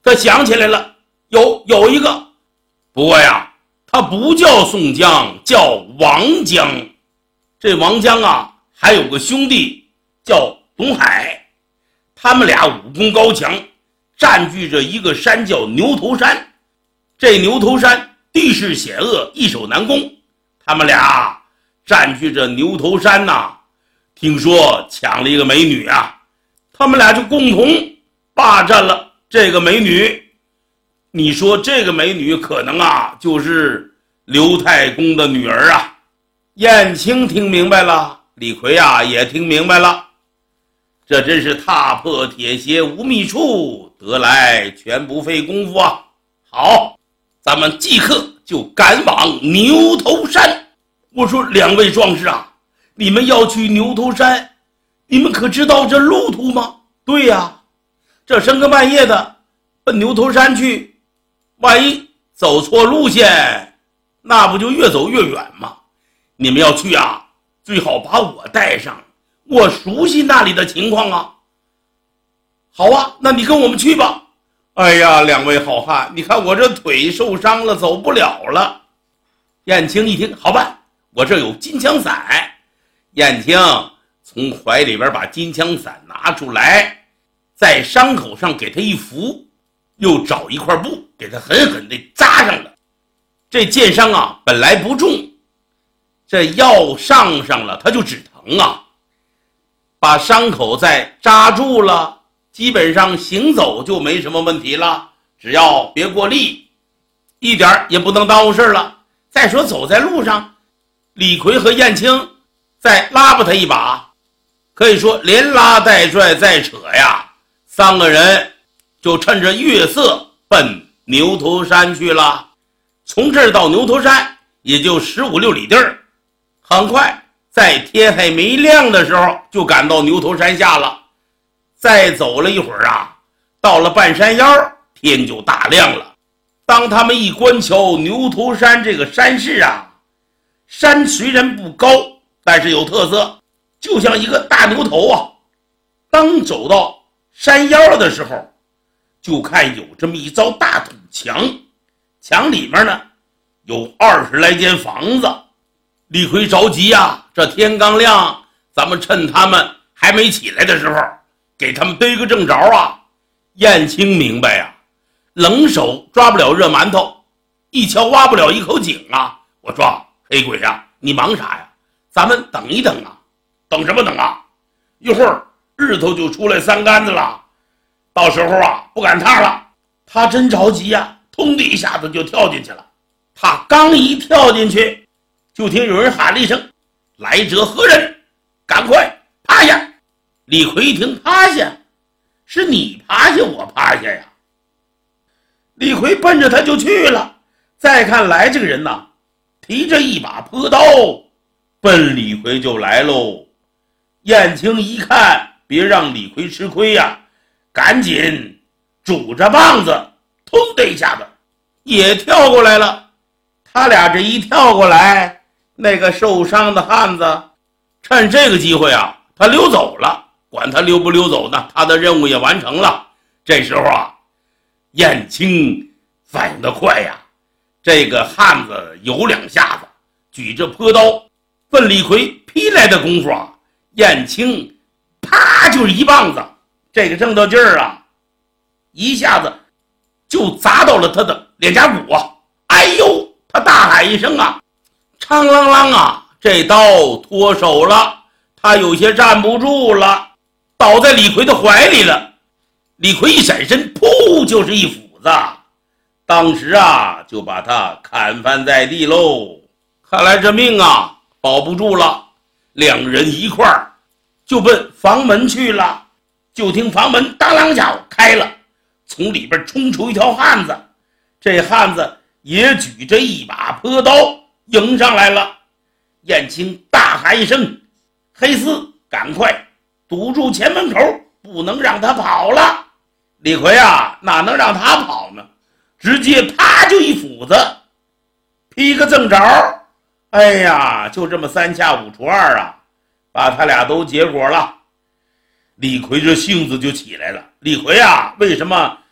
他想起来了，有一个，不过呀，他不叫宋江，叫王江。这王江啊，还有个兄弟叫董海，他们俩武功高强，占据着一个山叫牛头山。这牛头山地势险恶，易守难攻，他们俩占据着牛头山呐，听说抢了一个美女啊，他们俩就共同霸占了这个美女。你说这个美女可能啊，就是刘太公的女儿啊。燕青听明白了，李逵啊也听明白了，这真是踏破铁鞋无觅处，得来全不费功夫啊。好，咱们即刻就赶往牛头山。我说两位壮士啊，你们要去牛头山，你们可知道这路途吗？对呀，这深更半夜的奔牛头山去，万一走错路线，那不就越走越远吗？你们要去啊，最好把我带上，我熟悉那里的情况啊。好啊，那你跟我们去吧。哎呀，两位好汉，你看我这腿受伤了，走不了了。燕青一听，好办，我这有金枪伞。燕青从怀里边把金枪伞拿出来，在伤口上给他一扶，又找一块布给他狠狠地扎上了。这箭伤啊本来不重，这药上了他就止疼啊，把伤口再扎住了，基本上行走就没什么问题了，只要别过力，一点也不能耽误事了。再说走在路上，李逵和燕青再拉吧他一把，可以说连拉带拽再扯呀，三个人就趁着月色奔牛头山去了。从这儿到牛头山也就15、16里地儿，很快在天还没亮的时候就赶到牛头山下了。再走了一会儿啊，到了半山腰，天就大亮了。当他们一观瞧牛头山这个山势啊，山虽然不高，但是有特色，就像一个大牛头啊。当走到山腰的时候，就看有这么一遭大土墙，墙里面呢有20来间房子。李逵着急啊，这天刚亮，咱们趁他们还没起来的时候给他们逮个正着啊。燕青明白啊，冷手抓不了热馒头，一敲挖不了一口井啊。我说黑鬼啊，你忙啥呀？咱们等一等啊。等什么等啊？一会儿日头就出来3竿子了，到时候啊不赶趟了。他真着急呀，通的一下子就跳进去了。他刚一跳进去，就听有人喊了一声，来者何人？赶快趴下。李逵一听，趴下？是你趴下我趴下呀。李逵奔着他就去了。再看来这个人呐，提着一把朴刀奔李逵就来喽。燕青一看别让李逵吃亏呀，赶紧拄着棒子，通的一下子也跳过来了。他俩这一跳过来，那个受伤的汉子趁这个机会啊，他溜走了。管他溜不溜走呢，他的任务也完成了。这时候啊，燕青反应得快呀，这个汉子有2下子，举着朴刀奔李逵劈来的功夫啊，燕青啪就是一棒子，这个正到劲儿啊，一下子就砸到了他的脸颊骨啊！哎呦，他大喊一声啊，嘡啷啷啊，这刀脱手了，他有些站不住了，倒在李逵的怀里了。李逵一闪身，噗就是一斧子，当时啊就把他砍翻在地喽。看来这命啊保不住了，两人一块儿就奔房门去了。就听房门当啷家伙开了，从里边冲出一条汉子，这汉子也举着一把朴刀迎上来了。燕青大喊一声，黑厮赶快堵住前门口，不能让他跑了。李逵啊哪能让他跑呢，直接啪就一斧子劈个正着。哎呀，就这么3下5除2啊，把他俩都结果了。李逵这性子就起来了。李逵啊为什么